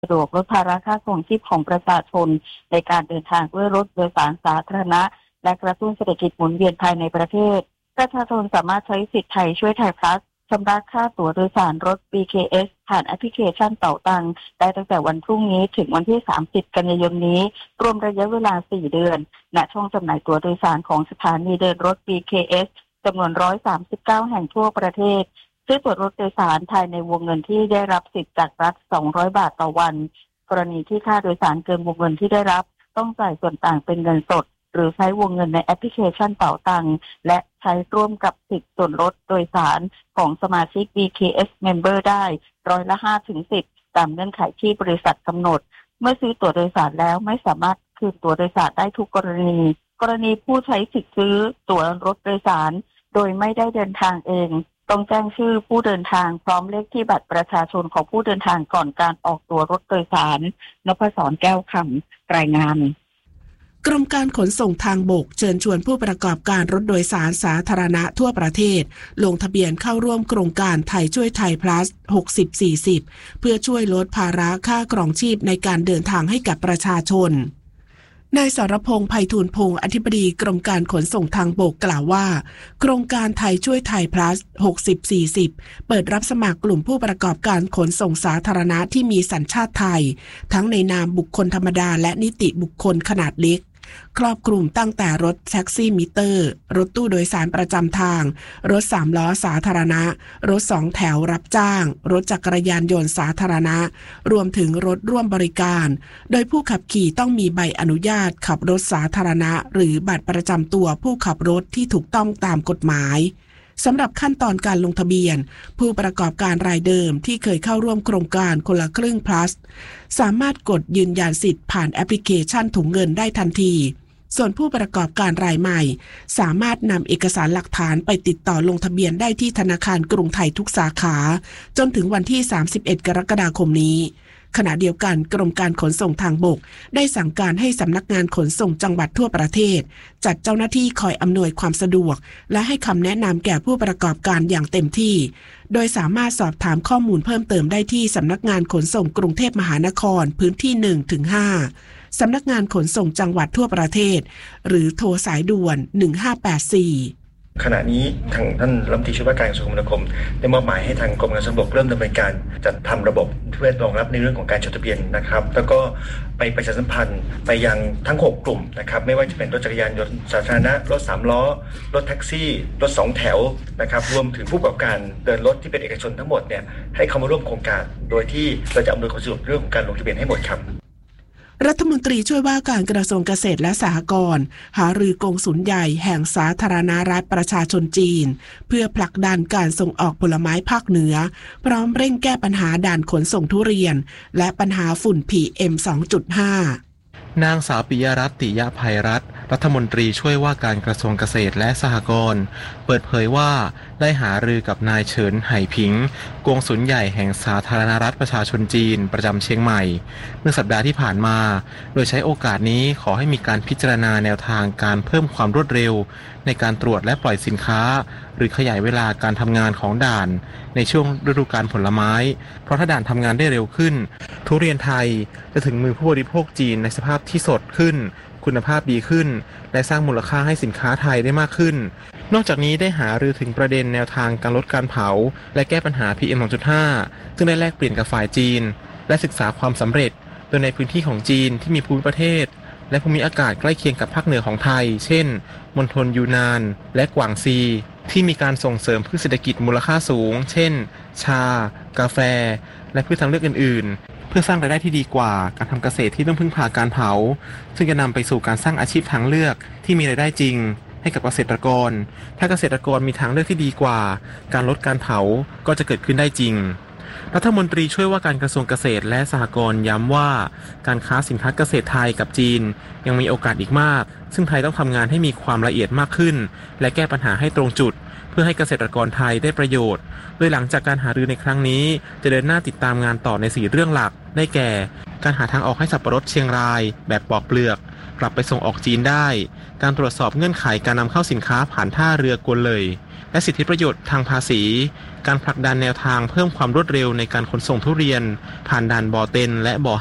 สะดวกลดภาระค่าครองชีพของประชาชนในการเดินทางด้วยรถโดยสารสาธารณะและกระตุ้นเศรษฐกิจหมุนเวียนภายในประเทศประชาชนสามารถใช้สิทธิ์ไทยช่วยไทยพลัสชำระค่าตั๋วโดยสารรถ BKS ผ่านแอปพลิเคชันเป๋าตังได้ตั้งแต่วันพรุ่งนี้ถึงวันที่30กันยายนนี้รวมระยะเวลา4เดือนณช่องจำหน่ายตั๋วโดยสารของสถานีเดินรถ BKS จำนวน139แห่งทั่วประเทศซื้อตั๋วรถโดยสารภายในวงเงินที่ได้รับสิทธิ์จากรัฐ200 บาทต่อวันกรณีที่ค่าโดยสารเกินวงเงินที่ได้รับต้องจ่ายส่วนต่างเป็นเงินสดหรือใช้วงเงินในแอปพลิเคชันเป๋าตังและใช้ร่วมกับสิทธิส่วนลดโดยสารของสมาชิก BKS Member ได้5%ถึง 10%ตามเงื่อนไขที่บริษัทกำหนดเมื่อซื้อตั๋วโดยสารแล้วไม่สามารถคืนตั๋วโดยสารได้ทุกกรณีผู้ใช้สิทธิซื้อตั๋วรถโดยสารโดยไม่ได้เดินทางเองต้องแจ้งชื่อผู้เดินทางพร้อมเลขที่บัตรประชาชนของผู้เดินทางก่อนการออกตั๋วรถโดยสารนพศรแก้วคำรายงานกรมการขนส่งทางบกเชิญชวนผู้ประกอบการรถโดยสารสาธารณะทั่วประเทศลงทะเบียนเข้าร่วมโครงการไทยช่วยไทย plus 60-40 เพื่อช่วยลดภาระค่าครองชีพในการเดินทางให้กับประชาชนนายสรพงษ์ ไพฑูรย์พงษ์อธิบดีกรมการขนส่งทางบกกล่าวว่าโครงการไทยช่วยไทย plus 60-40 เปิดรับสมัครกลุ่มผู้ประกอบการขนส่งสาธารณะที่มีสัญชาติไทยทั้งในนามบุคคลธรรมดาและนิติบุคคลขนาดเล็กครอบคลุมตั้งแต่รถแท็กซี่มิเตอร์รถตู้โดยสารประจำทางรถ3ล้อสาธารณะรถ2แถวรับจ้างรถจักรยานยนต์สาธารณะรวมถึงรถร่วมบริการโดยผู้ขับขี่ต้องมีใบอนุญาตขับรถสาธารณะหรือบัตรประจำตัวผู้ขับรถที่ถูกต้องตามกฎหมายสำหรับขั้นตอนการลงทะเบียนผู้ประกอบการรายเดิมที่เคยเข้าร่วมโครงการคนละครึ่ง plus สามารถกดยืนยันสิทธิ์ผ่านแอปพลิเคชันถุงเงินได้ทันทีส่วนผู้ประกอบการรายใหม่สามารถนำเอกสารหลักฐานไปติดต่อลงทะเบียนได้ที่ธนาคารกรุงไทยทุกสาขาจนถึงวันที่31กรกฎาคมนี้ขณะเดียวกันกรมการขนส่งทางบกได้สั่งการให้สำนักงานขนส่งจังหวัดทั่วประเทศจัดเจ้าหน้าที่คอยอำนวยความสะดวกและให้คำแนะนำแก่ผู้ประกอบการอย่างเต็มที่โดยสามารถสอบถามข้อมูลเพิ่มเติมได้ที่สำนักงานขนส่งกรุงเทพมหานครพื้นที่ 1-5 สำนักงานขนส่งจังหวัดทั่วประเทศหรือโทรสายด่วน1584 ขณะนี้ทางท่านรัฐมนตรีช่วยว่าการกระทรวงคมนาคมได้มอบหมายให้ทางกรมการขนส่งทางบกเริ่มดำเนินการจัดทำระบบเพื่อรองรับในเรื่องของการจดทะเบียนนะครับแล้วก็ไปประชาสัมพันธ์ไปยังทั้ง6กลุ่มนะครับไม่ว่าจะเป็นรถจักรยานยนต์สาธารณะรถ3ล้อรถแท็กซี่รถ2แถวนะครับรวมถึงผู้ประกอบการเดินรถที่เป็นเอกชนทั้งหมดเนี่ยให้เข้ามาร่วมโครงการโดยที่เราจะอำนวยความสะดวกเรื่องของการลงทะเบียนให้หมดครับรัฐมนตรีช่วยว่าการกระทรวงเกษตรและสหกรณ์หารือกงสุลใหญ่แห่งสาธารณรัฐประชาชนจีนเพื่อผลักดันการส่งออกผลไม้ภาคเหนือพร้อมเร่งแก้ปัญหาด่านขนส่งทุเรียนและปัญหาฝุ่น PM 2.5 นางสาวปิยรัตน์ ติยภัยรัตน์รัฐมนตรีช่วยว่าการกระทรวงเกษตรและสหกรณ์เปิดเผยว่าได้หารือกับนายเฉินไห่ผิงกงสุลใหญ่แห่งสาธารณรัฐประชาชนจีนประจำเชียงใหม่เมื่อสัปดาห์ที่ผ่านมาโดยใช้โอกาสนี้ขอให้มีการพิจารณาแนวทางการเพิ่มความรวดเร็วในการตรวจและปล่อยสินค้าหรือขยายเวลาการทำงานของด่านในช่วงฤดูกาลผลไม้เพราะถ้าด่านทำงานได้เร็วขึ้นทุเรียนไทยจะถึงมือผู้บริโภคจีนในสภาพที่สดขึ้นคุณภาพดีขึ้นและสร้างมูลค่าให้สินค้าไทยได้มากขึ้นนอกจากนี้ได้หารือถึงประเด็นแนวทางการลดการเผาและแก้ปัญหา PM 2.5 ซึ่งได้แลกเปลี่ยนกับฝ่ายจีนและศึกษาความสำเร็จโดยในพื้นที่ของจีนที่มีภูมิประเทศและภูมิอากาศใกล้เคียงกับภาคเหนือของไทยเช่นมณฑลยูนานและกวางซีที่มีการส่งเสริมพืชเศรษฐกิจมูลค่าสูงเช่นชากาแฟและพืชทางเลือกอื่นๆเพื่อสร้างรายได้ที่ดีกว่าการทำเกษตรที่ต้องพึ่งพาการเผาซึ่งจะนำไปสู่การสร้างอาชีพทางเลือกที่มีรายได้จริงให้กับเกษตรกรถ้าเกษตรกรมีทางเลือกที่ดีกว่าการลดการเผาก็จะเกิดขึ้นได้จริงรัฐมนตรีช่วยว่าการกระทรวงเกษตรและสหกรณ์ย้ำว่าการค้าสินค้าเกษตรไทยกับจีนยังมีโอกาสอีกมากซึ่งไทยต้องทำงานให้มีความละเอียดมากขึ้นและแก้ปัญหาให้ตรงจุดเพื่อให้เกษตรกรไทยได้ประโยชน์โดยหลังจากการหารือในครั้งนี้จะเดินหน้าติดตามงานต่อใน4เรื่องหลักได้แก่การหาทางออกให้สับปะรดเชียงรายแบบปอกเปลือกกลับไปส่งออกจีนได้การตรวจสอบเงื่อนไขการนำเข้าสินค้าผ่านท่าเรือกวนเลยและสิทธิประโยชน์ทางภาษีการผลักดันแนวทางเพิ่มความรวดเร็วในการขนส่งทุเรียนผ่านด่านบ่อเต็นและบ่อ